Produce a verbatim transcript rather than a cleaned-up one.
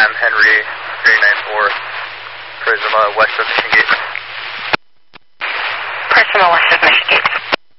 Sam Henry three nine four, Prisma west of Mission Gate. Prisma west of Mission Gate.